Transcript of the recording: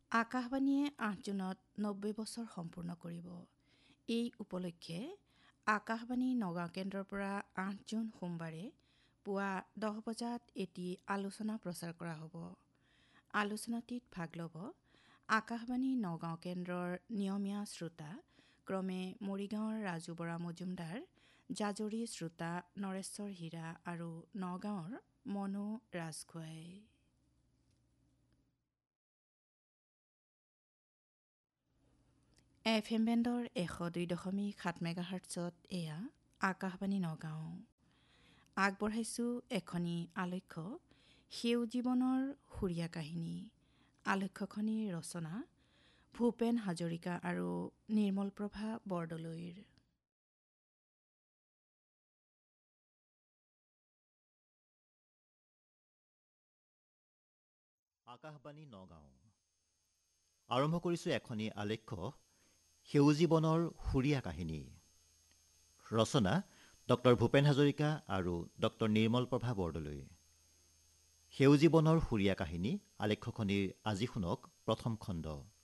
আকাশবাণীয়ে ৮ জুনত ৯০ বছৰ সম্পূৰ্ণ কৰিব। এই উপলক্ষে আকাশবাণী নগাঁও কেন্দ্ৰৰ পৰা ৮ জুন সোমবাৰে পুৱা 10 বজাত এটি আলোচনা প্ৰচাৰ কৰা হ'ব। আলোচনাটিত ভাগ ল'ব আকাশবাণী নগাঁও কেন্দ্ৰৰ নিয়মীয়া শ্ৰোতা ক্ৰমে মৰিগাঁৱৰ ৰাজু বৰা মজুমদাৰ, জাজৰি শ্ৰোতা নৰেশ্বৰ হীৰা আৰু নগাঁৱৰ মনো ৰাজখোৱাই। FM বেণ্ডৰ 102.7 মেগাহাৰ্টছত এয়া আকাশবাণী নগাঁও। আগবঢ়াইছোঁ এখনি আলক্ষ্য সেউ জীৱনৰ সুৰীয়া কাহিনী। আলক্ষ্যখনিৰ ৰচনা ভূপেন হাজৰিকা আৰু নিৰ্মলপ্ৰভা বৰদলৈৰ। আকাশবাণী নগাঁও আৰম্ভ কৰিছোঁ এখনি আলেখ্য সেউজীবনৰ সুৰীয়া কাহিনী। ৰচনা ডক্টৰ ভূপেন হাজৰিকা আৰু ডক্টৰ নিৰ্মলপ্ৰভা বৰদলৈ। সেউজীবনৰ সুৰীয়া কাহিনী আলেখ্যখনিৰ আজি শুনক প্ৰথম খণ্ড।